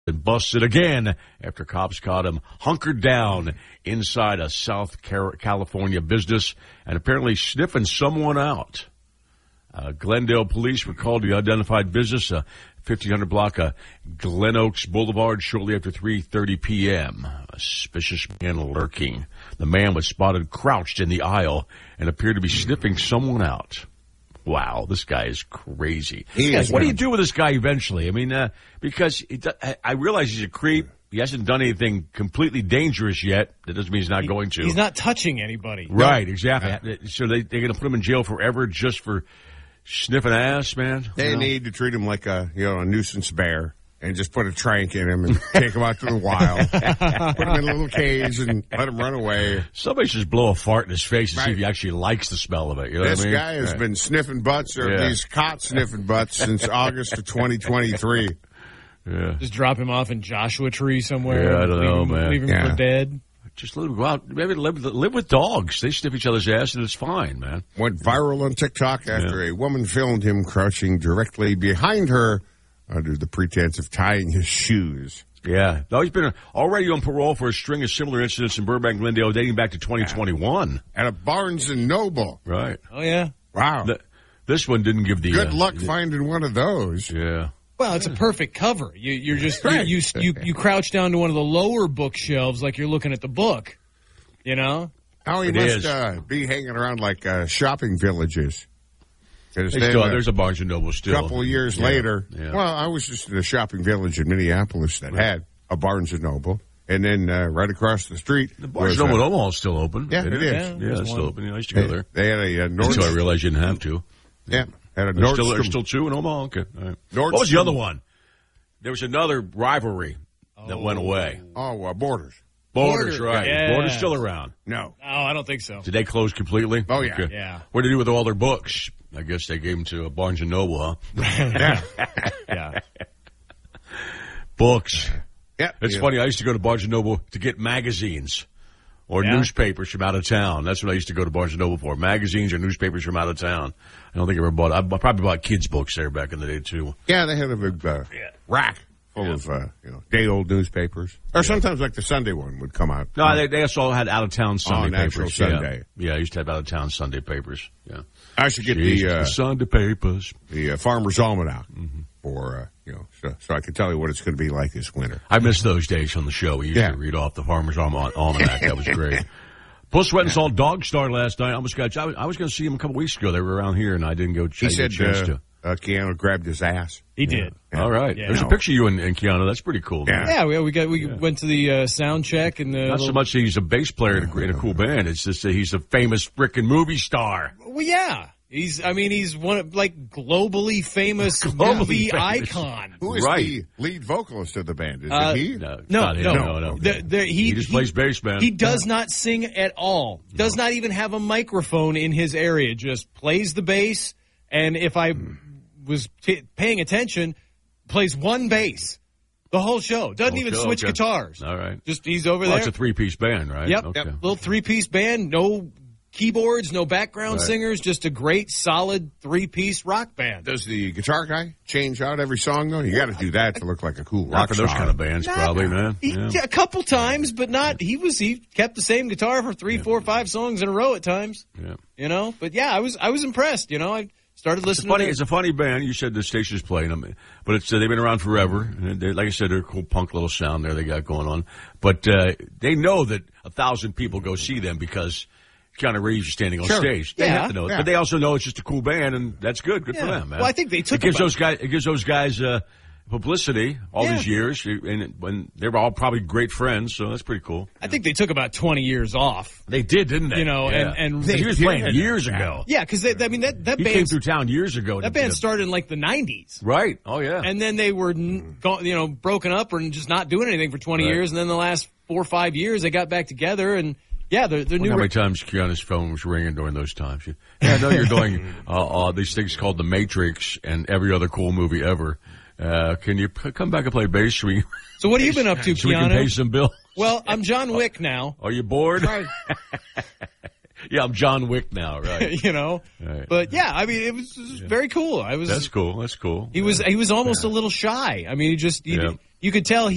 and busted again after cops caught him hunkered down inside a South California business and apparently sniffing someone out. Glendale police were called to the identified business, 1500 block of Glen Oaks Boulevard, shortly after 3:30 p.m. A suspicious man lurking. The man was spotted crouched in the aisle and appeared to be sniffing someone out. Wow, this guy is crazy. What do you do with this guy eventually? I mean, because I realize he's a creep. He hasn't done anything completely dangerous yet. That doesn't mean he's not going to. He's not touching anybody. Right, exactly. Yeah. So they're going to put him in jail forever just for sniffing ass, man? They need to treat him like a nuisance bear and just put a trank in him and take him out to the wild. Put him in a little cage and let him run away. Somebody should just blow a fart in his face and see if he actually likes the smell of it. You know this what I mean? Guy has been sniffing butts, or at least caught sniffing butts, since August of 2023. Yeah. Just drop him off in Joshua Tree somewhere. Yeah, I don't know, man. Leave him for dead. Just let him go out. Maybe live with dogs. They sniff each other's ass, and it's fine, man. Went viral on TikTok after a woman filmed him crouching directly behind her under the pretense of tying his shoes. Yeah. Now, he's been already on parole for a string of similar incidents in Burbank, Glendale, dating back to 2021. At a Barnes & Noble. Right. Oh, yeah. Wow. This one didn't give the... Good luck finding one of those. Yeah. Well, it's a perfect cover. You're just you crouch down to one of the lower bookshelves like you're looking at the book, you know? Oh, he must be hanging around like shopping villages. There's a Barnes & Noble still. A couple of years later. Yeah. Well, I was just in a shopping village in Minneapolis that had a Barnes & Noble. And then right across the street. The Barnes & Noble in Omaha is still open. Yeah, it is. Yeah, it's still open. I used to go there. They had a Nordstrom. Until I realized you didn't have to. Yeah. Had a Nordstrom. There's still two in Omaha? Okay. All right. What was the other one? There was another rivalry that went away. Oh, Borders. Borders, right. Yeah. Borders still around. No. Oh, I don't think so. Did they close completely? Oh, yeah. Okay. Yeah. What did they do with all their books? I guess they gave them to a Barnes & Noble, huh? Yeah. Yeah. Books. Yeah. It's funny. I used to go to Barnes & Noble to get magazines or newspapers from out of town. That's what I used to go to Barnes & Noble for. Magazines or newspapers from out of town. I don't think I ever bought... I probably bought kids' books there back in the day, too. Yeah, they had a big rack full of, day-old newspapers. Or sometimes, like, the Sunday one would come out. No, they also had out-of-town Sunday papers. Sunday. Yeah, I used to have out-of-town Sunday papers. Yeah. I should get the Sunday papers. The Farmer's Almanac for, so I can tell you what it's going to be like this winter. I miss those days on the show. We used to read off the Farmer's Almanac. That was great. Plus, went and saw Dog Star last night. I was going to see him a couple weeks ago. They were around here, and I didn't go. He said Keanu grabbed his ass. He did. Yeah. All right. Yeah. There's a picture of you and Keanu. That's pretty cool. Man. Yeah, we went to the sound check. And not so much that he's a bass player in a cool band. It's just that he's a famous frickin' movie star. Well, yeah. He's one of, globally famous movie icon. Who is the lead vocalist of the band? Is it he? No. He just plays bass, man. He does not sing at all. Does not even have a microphone in his area. Just plays the bass. And if I was paying attention, plays one bass. The whole show. Doesn't even switch guitars. All right. Just he's over there. It's a three-piece band, right? Yep. Okay. Little three-piece band. No keyboards, no background singers, just a great, solid three-piece rock band. Does the guitar guy change out every song, though? You got to do that to look like a cool rock star. Not for those kind of bands, probably, man. A couple times, but not. He kept the same guitar for 3, 4, 5 songs in a row at times. Yeah. But yeah, I was impressed. I started listening. It's a funny band. You said the station's playing them, but they've been around forever. And like I said, they're a cool punk little sound there they got going on. But they know that 1,000 people go see them because Keanu Reeves is standing on stage. They have to know it. But they also know it's just a cool band, and that's good. Good for them, man. Well, I think they took it gives those guys publicity all these years, and when they were all probably great friends, so that's pretty cool. I think they took about 20 years off. They did, didn't they? And he was playing years ago. Yeah, because that band came through town years ago. That band started in the 90s, right? Oh yeah, and then they were broken up and just not doing anything for 20 years, and then the last 4 or 5 years they got back together and. Yeah, they're new. How many times Keanu's phone was ringing during those times? I know you're doing these things called The Matrix and every other cool movie ever. Can you come back and play bass? So what have you been up to, Keanu? So we can pay some bills. Well, I'm John Wick now. Are you bored? Right. Yeah, I'm John Wick now, right? Right. But yeah, I mean, it was very cool. That's cool. That's cool. He was almost a little shy. I mean, you could tell